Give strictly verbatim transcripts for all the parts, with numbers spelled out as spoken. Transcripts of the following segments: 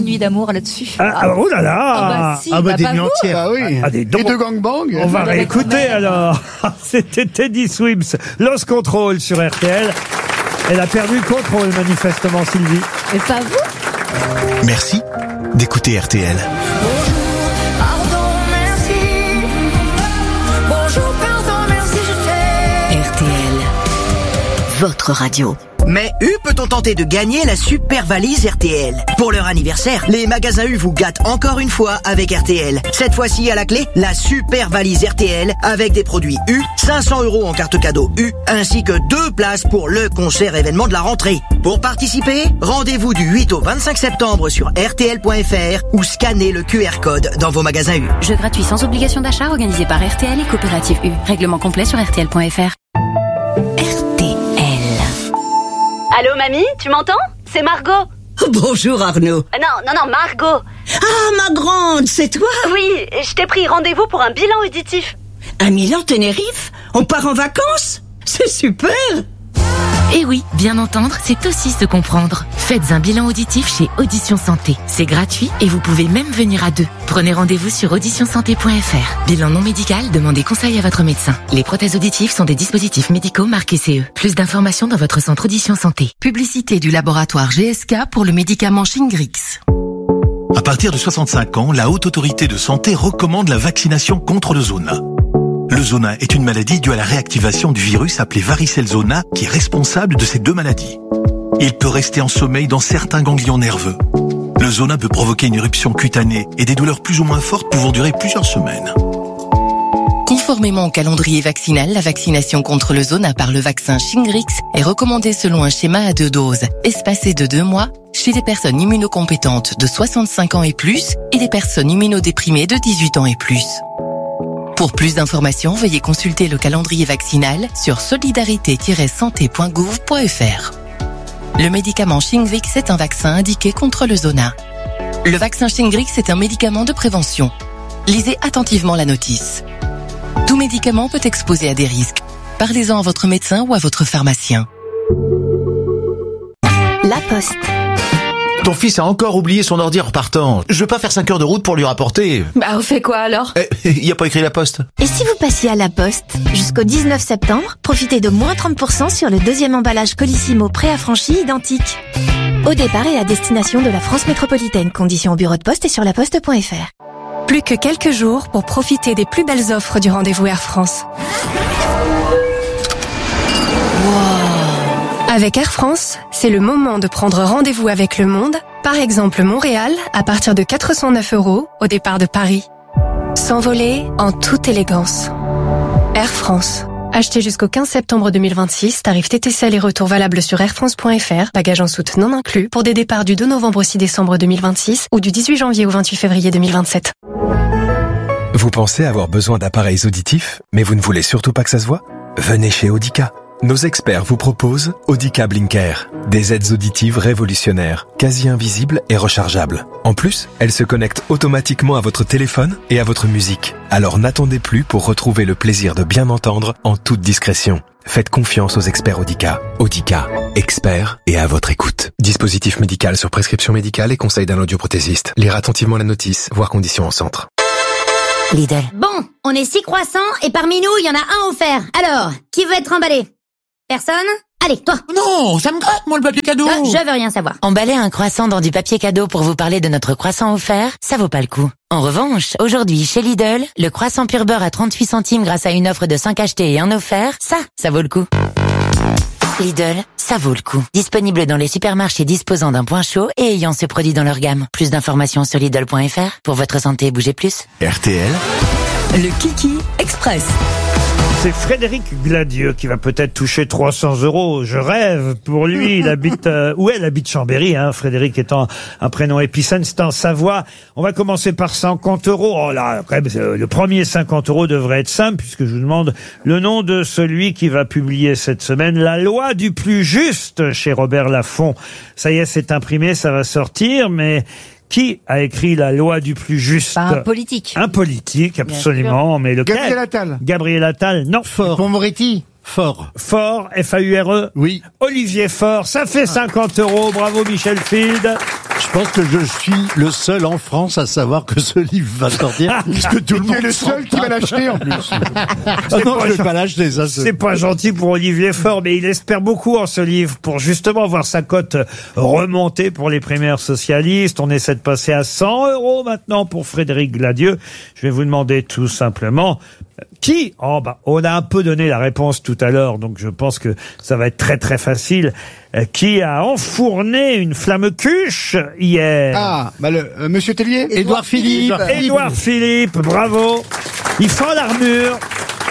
nuit d'amour là-dessus. Ah, ah, oh là là. Ah bah si, Ah bah, bah, des pas nuits vous. entières. Ah oui. Ah, des dons. Et de gangbang. On va Ouais, réécouter quand même. alors. C'était Teddy Swims, Lost Control sur R T L. Elle a perdu le contrôle manifestement, Sylvie. Mais pas vous. Merci d'écouter R T L. Pardon, merci. Bonjour, pardon, merci, je t'aime. R T L, votre radio. Mais U peut-on tenter de gagner la super valise R T L? Pour leur anniversaire, les magasins U vous gâtent encore une fois avec R T L. Cette fois-ci à la clé, la super valise R T L avec des produits U, cinq cents euros en carte cadeau U, ainsi que deux places pour le concert événement de la rentrée. Pour participer, rendez-vous du huit au vingt-cinq septembre sur R T L point F R ou scannez le Q R code dans vos magasins U. Jeu gratuit sans obligation d'achat organisé par R T L et Coopérative U. Règlement complet sur R T L point F R. R T L. Allô, mamie, tu m'entends? C'est Margot. Bonjour Arnaud. Euh, Non, non, non, Margot. Ah ma grande, c'est toi? Oui, je t'ai pris rendez-vous pour un bilan auditif. À Milan, Tenerife? On part en vacances? C'est super! Et oui, bien entendre, c'est aussi se comprendre. Faites un bilan auditif chez Audition Santé. C'est gratuit et vous pouvez même venir à deux. Prenez rendez-vous sur audition santé point F R. Bilan non médical, demandez conseil à votre médecin. Les prothèses auditives sont des dispositifs médicaux marqués C E. Plus d'informations dans votre centre Audition Santé. Publicité du laboratoire G S K pour le médicament Shingrix. À partir de soixante-cinq ans, la Haute Autorité de Santé recommande la vaccination contre le zona. Le zona est une maladie due à la réactivation du virus appelé varicelle zona qui est responsable de ces deux maladies. Il peut rester en sommeil dans certains ganglions nerveux. Le zona peut provoquer une éruption cutanée et des douleurs plus ou moins fortes pouvant durer plusieurs semaines. Conformément au calendrier vaccinal, la vaccination contre le zona par le vaccin Shingrix est recommandée selon un schéma à deux doses, espacé de deux mois, chez des personnes immunocompétentes de soixante-cinq ans et plus et des personnes immunodéprimées de dix-huit ans et plus. Pour plus d'informations, veuillez consulter le calendrier vaccinal sur solidarité tiret santé point gouv point F R. Le médicament Shingrix est un vaccin indiqué contre le zona. Le vaccin Shingrix est un médicament de prévention. Lisez attentivement la notice. Tout médicament peut exposer à des risques. Parlez-en à votre médecin ou à votre pharmacien. La Poste. Ton fils a encore oublié son ordi en repartant. Je veux pas faire cinq heures de route pour lui rapporter. Bah, on fait quoi alors? Eh, y a pas écrit la poste. Et si vous passiez à la Poste? Jusqu'au dix-neuf septembre, profitez de moins trente pour cent sur le deuxième emballage Colissimo préaffranchi identique. Au départ et à destination de la France métropolitaine. Conditions au bureau de poste et sur laposte point F R. Plus que quelques jours pour profiter des plus belles offres du rendez-vous Air France. Wow. Avec Air France, c'est le moment de prendre rendez-vous avec le monde. Par exemple, Montréal, à partir de quatre cent neuf euros au départ de Paris. S'envoler en toute élégance. Air France. Achetez jusqu'au quinze septembre deux mille vingt-six, tarif T T C aller-retour valable sur air france point F R, bagages en soute non inclus, pour des départs du deux novembre au six décembre deux mille vingt-six ou du dix-huit janvier au vingt-huit février deux mille vingt-sept. Vous pensez avoir besoin d'appareils auditifs, mais vous ne voulez surtout pas que ça se voit? Venez chez Audica. Nos experts vous proposent Audica Blinker, des aides auditives révolutionnaires, quasi invisibles et rechargeables. En plus, elles se connectent automatiquement à votre téléphone et à votre musique. Alors n'attendez plus pour retrouver le plaisir de bien entendre en toute discrétion. Faites confiance aux experts Audica. Audica, experts et à votre écoute. Dispositif médical sur prescription médicale et conseil d'un audioprothésiste. Lire attentivement la notice, voir conditions en centre. Lidl. Bon, on est six croissants et parmi nous, il y en a un offert. Alors, qui veut être emballé? Personne? Allez, toi. Non, ça me gratte, moi, le papier cadeau. Ah, je veux rien savoir. Emballer un croissant dans du papier cadeau pour vous parler de notre croissant offert, ça vaut pas le coup. En revanche, aujourd'hui, chez Lidl, le croissant pur beurre à trente-huit centimes grâce à une offre de cinq achetés et un offert, ça, ça vaut le coup. Lidl, ça vaut le coup. Disponible dans les supermarchés disposant d'un point chaud et ayant ce produit dans leur gamme. Plus d'informations sur Lidl point F R. Pour votre santé, bougez plus. R T L. Le Kiki Express. C'est Frédéric Gladieux qui va peut-être toucher trois cents euros. Je rêve pour lui. Il habite, euh, où elle habite Chambéry, hein. Frédéric étant un prénom épicène, c'est en Savoie. On va commencer par cinquante euros. Oh là, quand même, le premier cinquante euros devrait être simple puisque je vous demande le nom de celui qui va publier cette semaine La loi du plus juste chez Robert Laffont. Ça y est, c'est imprimé, ça va sortir, mais qui a écrit La loi du plus juste? Pas un politique. Un politique, absolument. Mais lequel? Gabriel Attal. Gabriel Attal, non. Fort. Pour Moretti. Fort. Fort, F A U R E. Oui. Olivier Faure, ça fait cinquante euros. Bravo Michel Field. Je Je pense que je suis le seul en France à savoir que ce livre va sortir, puisque tout le monde est le seul qui va l'acheter en plus. Ah non, je vais pas l'acheter, ça. C'est pas gentil pour Olivier Faure, mais il espère beaucoup en ce livre pour justement voir sa cote remonter pour les primaires socialistes. On essaie de passer à cent euros maintenant pour Frédéric Gladieux. Je vais vous demander tout simplement qui, oh bah, on a un peu donné la réponse tout à l'heure, donc je pense que ça va être très très facile. Euh, qui a enfourné une flamme cuche hier? Ah, bah le euh, Monsieur Tellier, Édouard Philippe. Édouard Philippe, bravo. Il fend l'armure.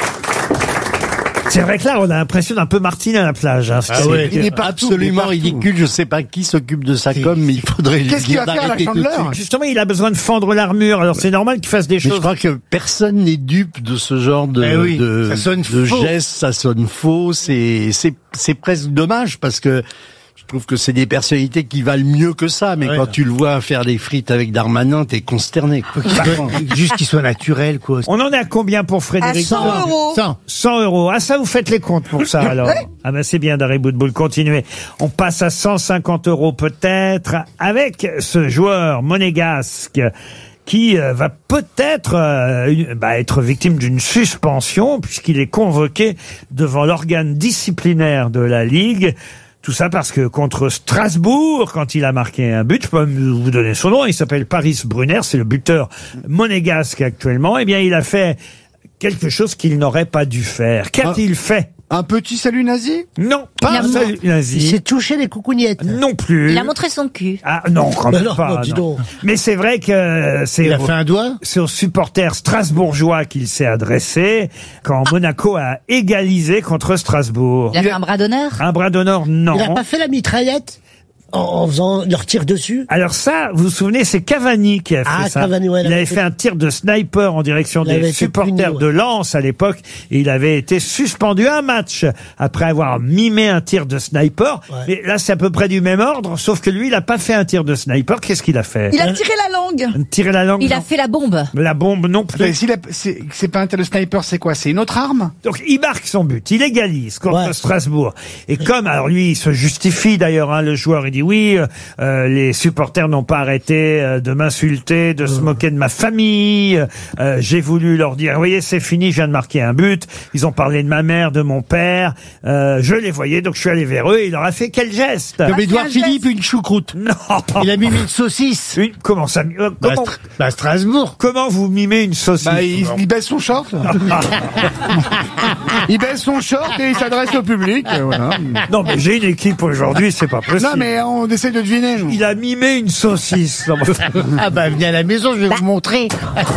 C'est vrai que là, on a l'impression d'un peu Martine à la plage. Hein, Ah ouais, il est il est partout, absolument il est partout. ridicule. Je sais pas qui s'occupe de sa com, mais il faudrait lui Qu'est-ce qu'il dire va faire à la d'arrêter tout de Chandeleur suite. Justement, il a besoin de fendre l'armure. Alors c'est normal qu'il fasse des Mais je choses. crois que personne n'est dupe de ce genre de, Eh oui, de, ça sonne de faux. gestes, ça sonne faux, c'est, c'est, c'est presque dommage parce que je trouve que c'est des personnalités qui valent mieux que ça, mais Ouais. quand tu le vois faire des frites avec Darmanin, t'es consterné. quoi. Juste qu'il soit naturel, quoi. On en est à combien pour Frédéric? À cent euros. cent. cent euros. Ah, ça, vous faites les comptes pour ça, alors. Ah ben, c'est bien, Dari Boudboul, continuez. On passe à cent cinquante euros peut-être avec ce joueur monégasque qui euh, va peut-être euh, une- bah, être victime d'une suspension puisqu'il est convoqué devant l'organe disciplinaire de la Ligue. Tout ça parce que contre Strasbourg, quand il a marqué un but, je peux même vous donner son nom, il s'appelle Paris Brunner, c'est le buteur monégasque actuellement, eh bien il a fait quelque chose qu'il n'aurait pas dû faire. Qu'a-t-il fait? Un petit salut nazi? Non, pas Il a un mon- salut Il nazi. s'est touché les coucougnettes. Non plus. Il a montré son cul. Ah non, quand même Mais non, pas. dis non. donc. Mais c'est vrai que c'est Il a fait un doigt. c'est aux supporters strasbourgeois qu'il s'est adressé quand Monaco a égalisé contre Strasbourg. Il a fait un bras d'honneur. Un bras d'honneur, non. Il a pas fait la mitraillette en, en faisant leur tir dessus? Alors ça, vous vous souvenez, c'est Cavani qui a fait Ah, ça. Cavani, ouais, il avait fait un tir de sniper en direction Il avait des été supporters puni, ouais. de Lens à l'époque, et il avait été suspendu un match après avoir mimé un tir de sniper. Ouais. Mais là, c'est à peu près du même ordre, sauf que lui, il a pas fait un tir de sniper. Qu'est-ce qu'il a fait? Il a tiré la langue. Tirer la langue. Il a non. fait la bombe. La bombe non Mais plus. s'il a- C'est c'est pas un tel sniper, c'est quoi? C'est une autre arme? Donc il marque son but, il égalise contre Ouais. Strasbourg. Et comme, alors lui, il se justifie d'ailleurs, hein, le joueur, il dit oui, euh, euh, les supporters n'ont pas arrêté euh, de m'insulter, de se moquer de ma famille. Euh, j'ai voulu leur dire, voyez, c'est fini, je viens de marquer un but. Ils ont parlé de ma mère, de mon père. Euh, je les voyais, donc je suis allé vers eux. Et il leur a fait quel geste? Comme Édouard Philippe, une choucroute. Non. Il a mis une saucisse. Une- comment ça? euh, Bah, comment, Str- bah, Strasbourg. comment vous mimez une saucisse? Bah, il, il baisse son short. Il baisse son short et il s'adresse au public. euh, voilà. Non, mais j'ai une équipe aujourd'hui, c'est pas possible. Non, mais on essaie de deviner. nous. Il a mimé une saucisse. Non, mais- Ah bah venez à la maison, je vais vous montrer.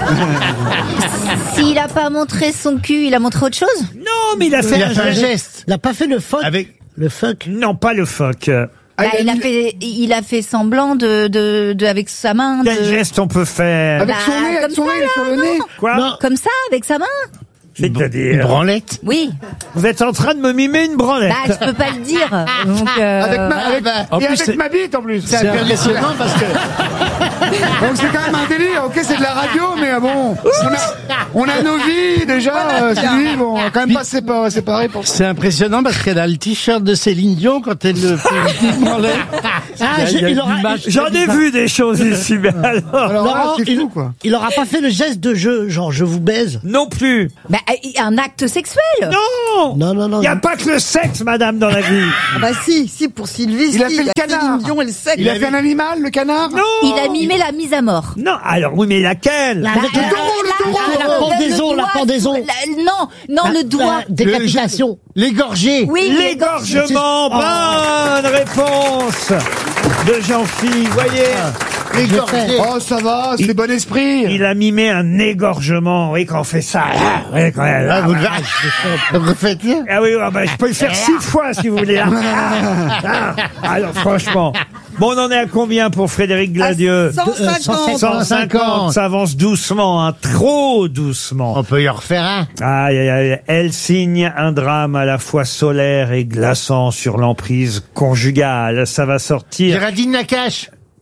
S'il a pas montré son cul, il a montré autre chose. Non, mais il a fait, Il a un fait un geste. geste. Il a pas fait le fuck? Avec. Le fuck? Non, pas le fuck. Ah, Bah, il a mis- fait, il a fait semblant de, de, de avec sa main. Quel de- geste on peut faire? Avec son Bah, nez, avec comme son ça, nez là, sur le nez. Quoi? Non. Comme ça, avec sa main. Une C'est-à-dire, branlette. Oui. vous êtes en train de me mimer une branlette. Bah, je peux pas le dire. Donc, euh, Avec ma, avec, En et plus, c'est- avec ma bite en plus. C'est impressionnant parce que. Donc c'est quand même un délire. Ok, c'est de la radio, mais bon, on a, on a nos vies déjà. Euh, c'est lui, bon, on va quand même pas séparer, séparer pour ça. C'est impressionnant parce qu'elle a le t-shirt de Céline Dion quand elle le fait une branlette. Ah, Il y a- j'ai- il y a il une aura- image J'en ai très vu des choses ici, mais alors. Alors là, Laurent, c'est il, fou, quoi. il aura pas fait le geste de jeu, genre je vous baise? Non plus. bah, un acte sexuel. Non. Non, non, non. Il n'y a non. pas que le sexe, madame, dans la vie. Ah bah si, si, pour Sylvie, Il a si, fait le canard. Céline Dion et le sexe. Il a fait un animal, le canard. Non. Il a mimé la mise à mort. Non, alors oui, mais laquelle? Là, avec Bah, la, euh, la- là, la- là, la le- pendaison, le la doigt pendaison. sous- la- non, non, La- le doigt. la décapitation. L'égorgé. Oui, L'égorgement. Oh. Bonne réponse de Jean-Philippe. Vous voyez, L'égorgé. Oh, ça va, c'est bon esprit. il a mimé un égorgement. Oui, quand on fait ça. Ah, oui, quand même. Ah, vous le Ah, Vous faites bien. ah oui, ah bah, je peux le faire six fois si vous voulez. Ah, ah, ah. Alors franchement. Bon, on en est à combien pour Frédéric Gladieux? cent cinquante. cent cinquante, ça avance doucement, hein, trop doucement. On peut y en refaire un. Aïe, aïe, aïe. Elle signe un drame à la fois solaire et glaçant sur l'emprise conjugale. Ça va sortir. Géraldine Nakache.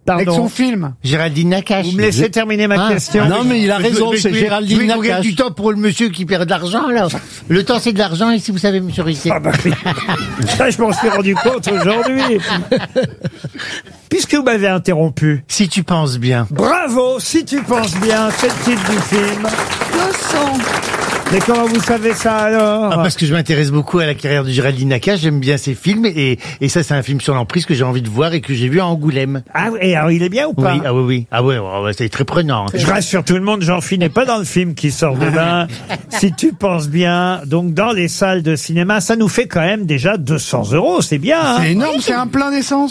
Pardon. Avec son film. Géraldine Nakache. Vous me laissez terminer ma Ah. question. Non, mais il a raison, Mais c'est je vais- Géraldine je vais gagner Nakache. du temps pour le monsieur qui perd de l'argent, là. Le temps, c'est de l'argent, ici, vous savez, monsieur Riquet. Ah bah oui. Ça, je m'en suis rendu compte aujourd'hui. Puisque vous m'avez interrompu. Si tu penses bien. Bravo, si tu penses bien, c'est le titre du film. deux cents. Mais comment vous savez ça alors? Ah, parce que je m'intéresse beaucoup à la carrière de Géraldine Nakache, j'aime bien ses films, et, et ça, c'est un film sur l'emprise que j'ai envie de voir et que j'ai vu à Angoulême. Ah, et alors il est bien ou pas? Oui, ah oui, oui. Ah ouais, ouais, ouais, c'est très prenant. Je rassure tout le monde, Jean-Philippe n'est pas dans le film qui sort demain. Si tu penses bien, donc dans les salles de cinéma, ça nous fait quand même déjà deux cents euros, c'est bien. Hein, C'est énorme, c'est un plein d'essence.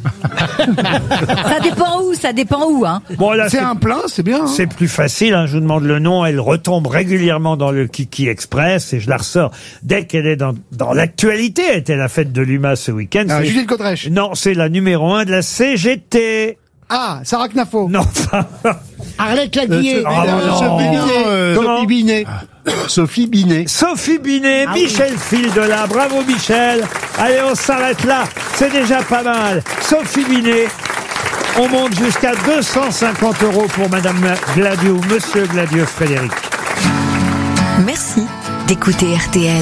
Ça dépend où, ça dépend où, hein. bon, là, C'est un plein, c'est bien. hein. C'est plus facile, hein, je vous demande le nom, elle retombe régulièrement dans le Kiki Express et je la ressors dès qu'elle est dans, dans l'actualité. Elle était la fête de l'U M A ce week-end. Ah, C'est- Judith Godrèche. Non, c'est la numéro un de la C G T. Ah, Sarah Knafo. Non, pas... Arlette Laguier. Euh, ah, non. Sophie Binet. Euh, Comment Sophie Binet. Sophie Binet. Sophie Binet, Ah oui. Michel Fildela, bravo Michel. Allez, on s'arrête là, c'est déjà pas mal. Sophie Binet, on monte jusqu'à deux cent cinquante euros pour Madame Gladieux ou Monsieur Gladieux Frédéric. Merci d'écouter R T L.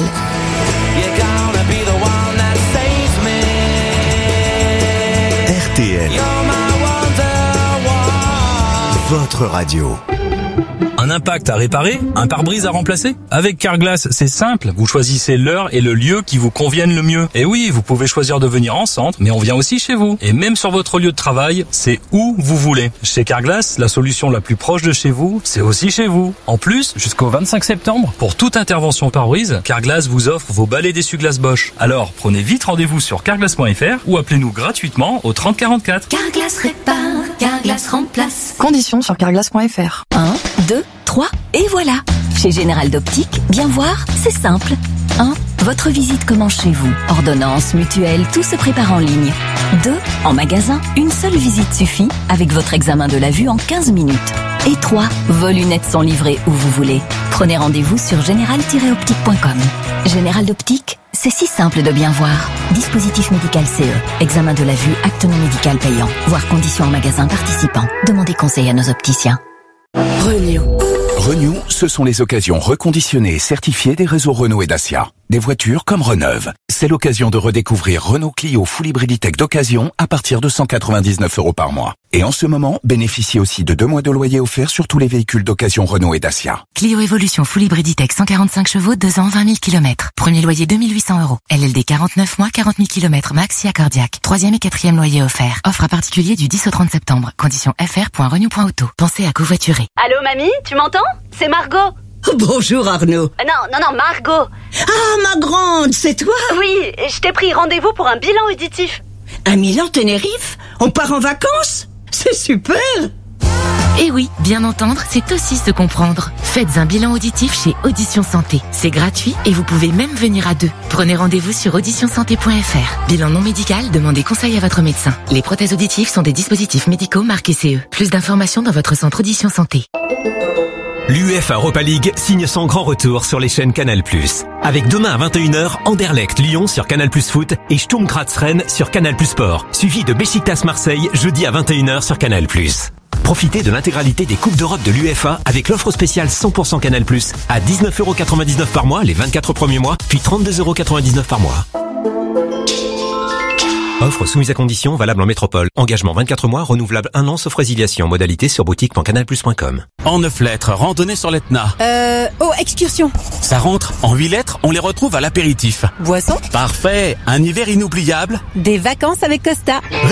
R T L. Votre radio. Un impact à réparer, un pare-brise à remplacer? Avec Carglass, c'est simple. Vous choisissez l'heure et le lieu qui vous conviennent le mieux. Et oui, vous pouvez choisir de venir en centre, mais on vient aussi chez vous. Et même sur votre lieu de travail, c'est où vous voulez. Chez Carglass, la solution la plus proche de chez vous, c'est aussi chez vous. En plus, jusqu'au vingt-cinq septembre, pour toute intervention pare-brise, Carglass vous offre vos balais d'essuie-glace Bosch. Alors, prenez vite rendez-vous sur carglass point f r ou appelez-nous gratuitement au trente quarante-quatre. Carglass répare, Carglass remplace. Conditions sur carglass point f r. un, deux, trois, et voilà. Chez Général d'Optique, bien voir, c'est simple. un. Votre visite commence chez vous. Ordonnance, mutuelle, tout se prépare en ligne. deux. En magasin, une seule visite suffit avec votre examen de la vue en quinze minutes. Et trois. Vos lunettes sont livrées où vous voulez. Prenez rendez-vous sur général tiret optique point com. Général d'Optique, c'est si simple de bien voir. Dispositif médical C E. Examen de la vue, acte non médical payant. Voir conditions en magasin participant. Demandez conseil à nos opticiens. Renew. Renew, ce sont les occasions reconditionnées et certifiées des réseaux Renault et Dacia. Des voitures comme Reneuve. C'est l'occasion de redécouvrir Renault Clio Full Hybrid E-Tech d'occasion à partir de cent quatre-vingt-dix-neuf euros par mois. Et en ce moment, bénéficiez aussi de deux mois de loyer offerts sur tous les véhicules d'occasion Renault et Dacia. Clio Evolution Full Hybrid E-Tech cent quarante-cinq chevaux, deux ans, vingt mille kilomètres. Premier loyer deux mille huit cents euros. L L D quarante-neuf mois, quarante mille kilomètres max, accordiaque. Troisième et quatrième loyer offert. Offre à particulier du dix au trente septembre. Conditions f r point renew point auto. Pensez à covoiturer. Allô, mamie, tu m'entends? C'est Margot. Bonjour Arnaud. Euh, Non, non, non, Margot. Ah, ma grande, c'est toi? Oui, je t'ai pris rendez-vous pour un bilan auditif. À Milan, Tenerife? On part en vacances? C'est super! Et oui, bien entendre, c'est aussi se comprendre. Faites un bilan auditif chez Audition Santé. C'est gratuit et vous pouvez même venir à deux. Prenez rendez-vous sur audition santé point f r. Bilan non médical, demandez conseil à votre médecin. Les prothèses auditives sont des dispositifs médicaux marqués C E. Plus d'informations dans votre centre Audition Santé. L'UEFA Europa League signe son grand retour sur les chaînes Canal+. Avec demain à vingt et une heures, Anderlecht Lyon sur Canal+ Foot et Sturm Graz Rennes sur Canal+ Sport. Suivi de Beşiktaş Marseille jeudi à vingt et une heures sur Canal+. Profitez de l'intégralité des Coupes d'Europe de l'UEFA avec l'offre spéciale cent pour cent Canal+, à dix-neuf euros quatre-vingt-dix-neuf par mois les vingt-quatre premiers mois, puis trente-deux euros quatre-vingt-dix-neuf par mois. Offre soumise à conditions, valable en métropole. Engagement vingt-quatre mois, renouvelable un an, sauf résiliation. Modalité sur boutique point canal plus point com. En neuf lettres, randonnée sur l'Etna. Euh, oh, excursion. Ça rentre. En huit lettres, on les retrouve à l'apéritif. Boisson. Parfait. Un hiver inoubliable. Des vacances avec Costa.